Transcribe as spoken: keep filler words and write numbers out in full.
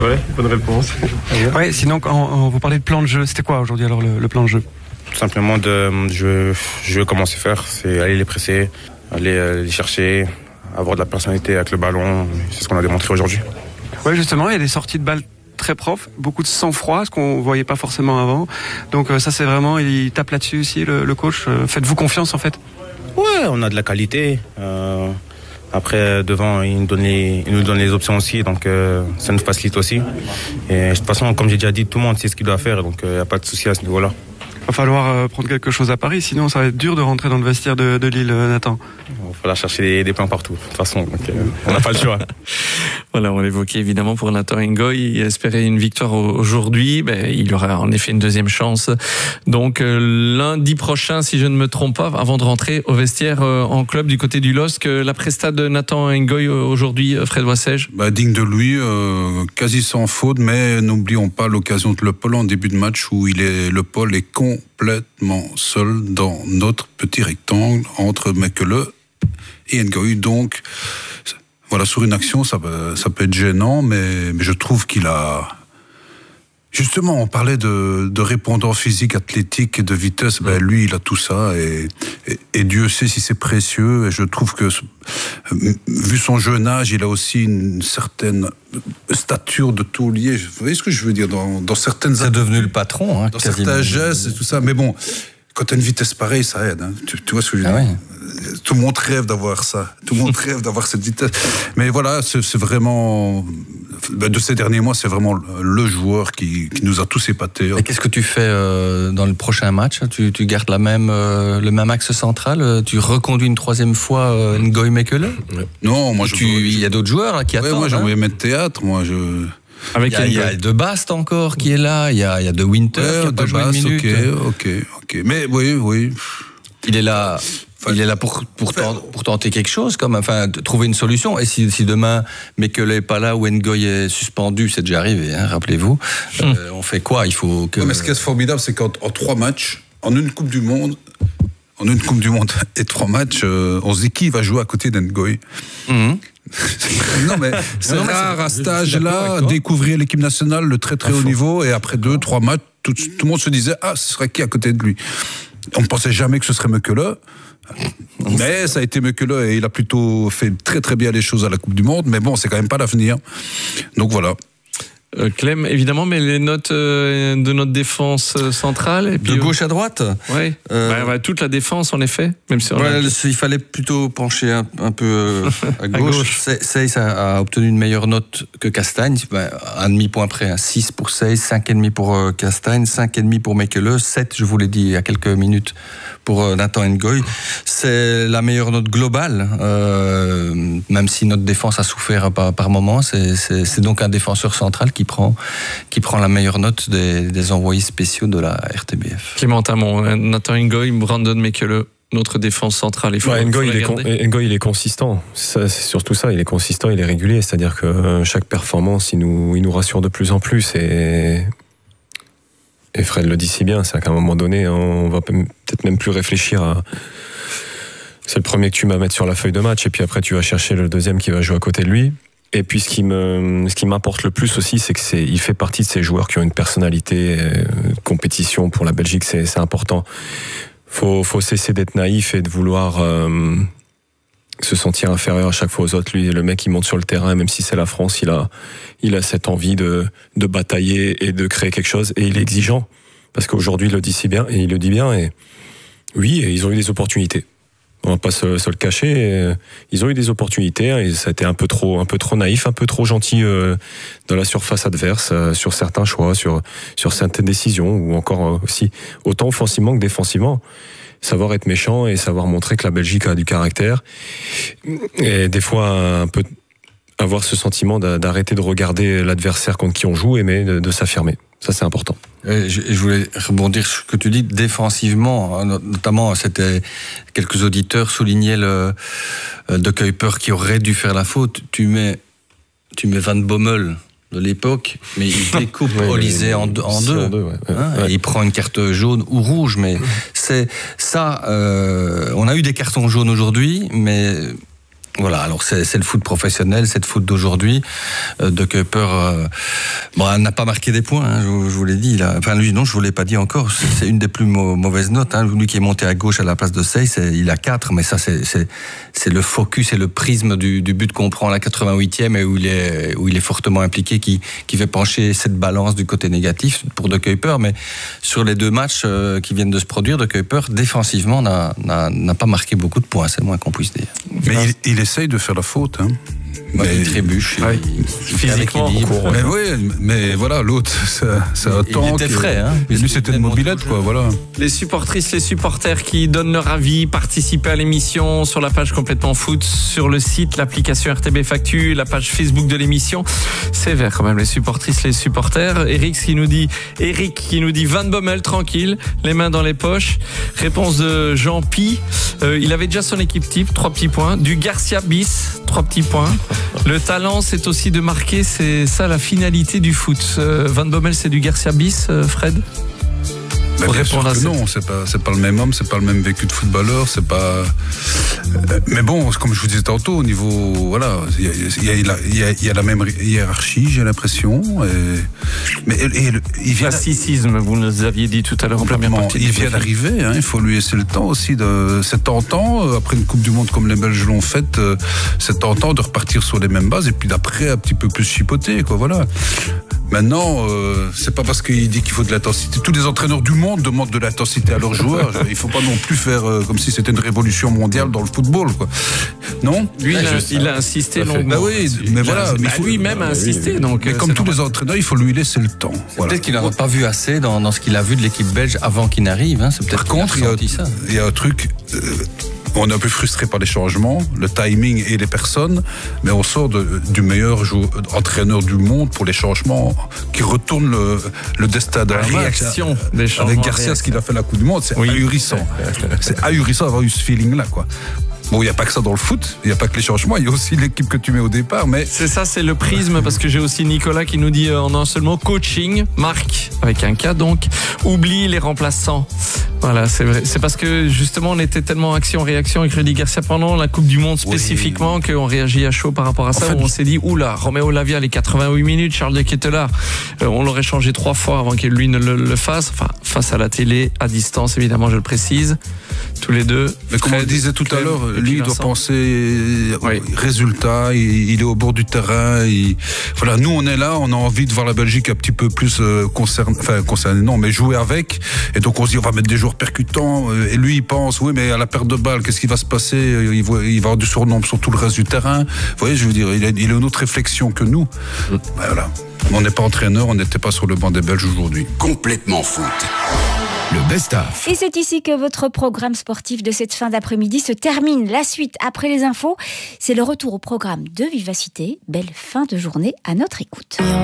Ouais, bonne réponse. Ouais, sinon, quand on vous parlait de plan de jeu, c'était quoi aujourd'hui alors le, le plan de jeu? Tout simplement, de, je, je veux comment c'est faire, c'est aller les presser, aller euh, les chercher, avoir de la personnalité avec le ballon. C'est ce qu'on a démontré aujourd'hui. Ouais, justement, il y a des sorties de balles très propres, beaucoup de sang-froid, ce qu'on voyait pas forcément avant. Donc euh, ça, c'est vraiment, il tape là-dessus aussi, le, le coach. Euh, faites-vous confiance en fait? Ouais, on a de la qualité. Euh, après, devant, il nous donne les, il nous donne les options aussi, donc euh, ça nous facilite aussi. Et de toute façon, comme j'ai déjà dit, tout le monde sait ce qu'il doit faire, donc il euh, n'y a pas de souci à ce niveau-là. Il va falloir euh, prendre quelque chose à Paris, sinon ça va être dur de rentrer dans le vestiaire de, de Lille, euh, Nathan. Il va falloir chercher des, des plans partout, de toute façon, donc euh, on n'a pas le choix. Voilà, on l'évoquait évidemment pour Nathan Ngoy, il espérait une victoire aujourd'hui, ben, il aura en effet une deuxième chance. Donc euh, lundi prochain, si je ne me trompe pas, avant de rentrer au vestiaire euh, en club du côté du L O S C, la presta de Nathan Ngoy aujourd'hui, Fred Wassège. Bah, digne de lui, euh, quasi sans faute, mais n'oublions pas l'occasion de Le Paul en début de match où il est, Le Paul est complètement seul dans notre petit rectangle entre Mekele et Ngoy. Donc voilà, sur une action, ça peut, ça peut être gênant, mais, mais je trouve qu'il a... Justement, on parlait de, de répondant physique, athlétique et de vitesse. Ben, lui, il a tout ça et, et, et Dieu sait si c'est précieux. Et je trouve que, vu son jeune âge, il a aussi une certaine stature de taulier. Vous voyez ce que je veux dire? Dans, dans certaines... C'est devenu le patron, hein, dans certains gestes et tout ça. Mais bon, quand tu as une vitesse pareille, ça aide. Hein. Tu, tu vois ce que je veux ah dire? oui. Tout le monde rêve d'avoir ça. Tout le monde rêve d'avoir cette vitesse. Mais voilà, c'est, c'est vraiment... De ces derniers mois, c'est vraiment le joueur qui, qui nous a tous épatés. Et qu'est-ce que tu fais euh, dans le prochain match? tu, tu gardes la même, euh, le même axe central? Tu reconduis une troisième fois euh, Ngoy Mekele? Non, moi je... Tu, il y a d'autres joueurs là, qui ouais, attendent. Moi, j'ai hein. envie de mettre théâtre. Moi, je... Avec il y a, il y a De Bast encore qui est là. Il y a, il y a De Winter ouais, qui a pas joué une minute. Ok, ok, ok. Mais oui, oui. Il est là... Il est là pour, pour, tenter, pour tenter quelque chose, comme, enfin, trouver une solution. Et si, si demain, Mekele n'est pas là ou Ngoy est suspendu, c'est déjà arrivé, hein, rappelez-vous, mmh. euh, on fait quoi? Il faut que... Ouais, mais ce qui est formidable, c'est qu'en en trois matchs, en une Coupe du Monde, en une Coupe du Monde et trois matchs, euh, on se dit qui va jouer à côté d'Ngoy. Mmh. Non, mais c'est non, rare mais c'est, à cet âge-là, découvrir l'équipe nationale, le très très haut niveau, et après deux, trois matchs, tout, tout le monde se disait, ah, ce serait qui à côté de lui? On ne pensait jamais que ce serait Mekele. Mais ça a été Mekele et il a plutôt fait très très bien les choses à la Coupe du Monde. Mais bon, c'est quand même pas l'avenir. Donc voilà. Euh, Clem, évidemment, mais les notes euh, de notre défense centrale. Et puis, de gauche à droite. Oui. Euh... Bah, bah, toute la défense, en effet. Même si on ouais, a... Il fallait plutôt pencher un, un peu euh, à gauche. gauche. Seyss a, a obtenu une meilleure note que Castagne. Bah, un demi-point près. Hein. six pour Seyss, cinq virgule cinq pour euh, Castagne, cinq virgule cinq pour Mekele, sept, je vous l'ai dit il y a quelques minutes, pour euh, Nathan Ngoy. C'est la meilleure note globale, euh, même si notre défense a souffert par, par moment. C'est, c'est, c'est donc un défenseur central qui prend, qui prend la meilleure note des, des envoyés spéciaux de la R T B F. Clément Tamon, Nathan Ngoy, Brandon Mekele, notre défense centrale. Il faut, ouais, Ngoy, faut il est con, Ngoy, il est consistant. C'est, c'est surtout ça, il est consistant, il est régulier. C'est-à-dire que chaque performance, il nous, il nous rassure de plus en plus. Et, et Fred le dit si bien, c'est qu'à un moment donné, on va peut-être même plus réfléchir à... C'est le premier que tu vas mettre sur la feuille de match, et puis après tu vas chercher le deuxième qui va jouer à côté de lui. Et puis ce qui me, ce qui m'importe le plus aussi, c'est que c'est, il fait partie de ces joueurs qui ont une personnalité, euh, compétition pour la Belgique, c'est, c'est important. Faut, faut cesser d'être naïf et de vouloir euh, se sentir inférieur à chaque fois aux autres. Lui, le mec, il monte sur le terrain, même si c'est la France, il a, il a cette envie de, de batailler et de créer quelque chose. Et il est exigeant, parce qu'aujourd'hui, il le dit si bien, et il le dit bien. Et oui, et ils ont eu des opportunités. On va pas se, se le cacher. Ils ont eu des opportunités, et ça a été un peu trop, un peu trop naïf, un peu trop gentil euh, dans la surface adverse, euh, sur certains choix, sur, sur certaines décisions, ou encore euh, aussi autant offensivement que défensivement. Savoir être méchant et savoir montrer que la Belgique a du caractère. Et des fois, un peu avoir ce sentiment d'arrêter de regarder l'adversaire contre qui on joue, mais de, de s'affirmer. Ça, c'est important. Je, je voulais rebondir sur ce que tu dis défensivement, notamment, c'était quelques auditeurs soulignaient le De Kuyper qui aurait dû faire la faute. Tu mets, tu mets Van Bommel de l'époque, mais il découpe ouais, Olysée en, en deux, en deux ouais, ouais, hein, ouais. Et il prend une carte jaune ou rouge, mais c'est ça. Euh, on a eu des cartons jaunes aujourd'hui, mais Voilà, alors c'est, c'est le foot professionnel, c'est le foot d'aujourd'hui. Euh, de Kuyper euh, bon, n'a pas marqué des points, hein, je, je vous l'ai dit. Là. Enfin, lui, non, je vous l'ai pas dit encore. C'est, c'est une des plus mau- mauvaises notes. Hein. Lui qui est monté à gauche à la place de Sey, c'est, il a quatre, mais ça, c'est, c'est, c'est le focus et le prisme du, du but qu'on prend à la quatre-vingt-huitième et où il est, où il est fortement impliqué, qui, qui fait pencher cette balance du côté négatif pour De Kuyper. Mais sur les deux matchs euh, qui viennent de se produire, De Kuyper, défensivement, n'a, n'a, n'a pas marqué beaucoup de points, c'est le moins qu'on puisse dire. Mais il, il essaye de faire la faute. Hein. Ouais, mais il trébuche. Ouais. Il, Physiquement, mais oui, mais voilà, l'autre, c'est, c'est un il tank. était frais, hein. Et lui, c'était une mobilette, quoi, voilà. Les supportrices, les supporters qui donnent leur avis, participent à l'émission sur la page Complètement Foot, sur le site, l'application R T B Factu, la page Facebook de l'émission. C'est vert quand même, les supportrices, les supporters. Eric qui nous dit, Eric qui nous dit Van Bommel, tranquille, les mains dans les poches. Réponse de Jean Pi. Euh, il avait déjà son équipe type, trois petits points. Du Garcia bis, trois petits points. Le talent, c'est aussi de marquer, c'est ça la finalité du foot. Euh, Van Bommel, c'est du Garcia bis, euh, Fred? Mais bien sûr que non, c'est pas, c'est pas le même homme, c'est pas le même vécu de footballeur, c'est pas. Mais bon, comme je vous disais tantôt, au niveau, voilà, il y a, il y a, il y a, il y a la même hiérarchie, j'ai l'impression. Et... Mais et, et, il vient. Classicisme, vous nous aviez dit tout à l'heure en première partie. Il vient d'arriver, hein, il faut lui laisser le temps aussi. De... C'est tentant, après une Coupe du Monde comme les Belges l'ont faite, c'est tentant de repartir sur les mêmes bases et puis d'après un petit peu plus chipoter, quoi, voilà. Maintenant, euh, c'est pas parce qu'il dit qu'il faut de l'intensité. Tous les entraîneurs du monde demandent de l'intensité à leurs joueurs. Il faut pas non plus faire euh, comme si c'était une révolution mondiale dans le football, quoi. Non ? Lui, il a, il a insisté longuement. Bah oui, mais voilà. Mais il faut... lui-même a insisté. Donc, mais comme tous les entraîneurs, il faut lui laisser le temps. Voilà. Peut-être qu'il n'en a pas vu assez dans, dans ce qu'il a vu de l'équipe belge avant qu'il n'arrive. Hein. C'est peut-être Par contre, il y, a, ça. il y a un truc. Euh, on est un peu frustré par les changements, le timing et les personnes, mais on sort de, du meilleur jou- entraîneur du monde pour les changements qui retournent le, le destin d'un la match. réaction des changements. Avec Garcia, ce qu'il a fait la Coupe du Monde, c'est oui. ahurissant. C'est ahurissant d'avoir eu ce feeling-là, quoi. Bon, il n'y a pas que ça dans le foot, il n'y a pas que les changements, il y a aussi l'équipe que tu mets au départ, mais... C'est ça, c'est le prisme, parce que j'ai aussi Nicolas qui nous dit euh, en un seul mot, coaching, Marc, avec un K donc, oublie les remplaçants. Voilà, c'est vrai. C'est parce que justement, on était tellement action-réaction avec Rudy Garcia pendant la Coupe du Monde spécifiquement, oui. qu'on réagit à chaud par rapport à ça, en fait, où on s'est dit, oula, Roméo Lavia, les quatre-vingt-huit minutes, Charles de Ketelaar, euh, on l'aurait changé trois fois avant qu'il lui ne le, le fasse, enfin, face à la télé, à distance, évidemment, je le précise, tous les deux. Mais comme on le disait tout à l'heure, lui, il doit penser oui. résultat, il, il est au bord du terrain. Il... Voilà, nous, on est là, on a envie de voir la Belgique un petit peu plus euh, concernée, enfin, concernée, non, mais jouer avec. Et donc, on se dit, on va mettre des joueurs percutants. Et lui, il pense, oui, mais à la perte de balle, qu'est-ce qui va se passer? Il, voit, il va avoir du surnombre sur tout le reste du terrain. Vous voyez, je veux dire, il a, il a une autre réflexion que nous. Mmh. Ben, voilà. On n'est pas entraîneur, on n'était pas sur le banc des Belges aujourd'hui. Complètement foot. Le best-of. Et c'est ici que votre programme sportif de cette fin d'après-midi se termine. La suite, après les infos, c'est le retour au programme de Vivacité. Belle fin de journée à notre écoute.